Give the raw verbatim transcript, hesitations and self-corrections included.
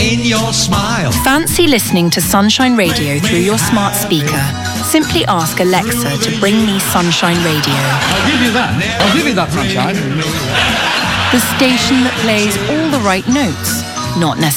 in your smile. Fancy listening to Sunshine Radio through your smart speaker? Simply ask Alexa to bring me Sunshine Radio. I'll give you that. I'll give you that, Sunshine. The station that plays all the right notes, not necessarily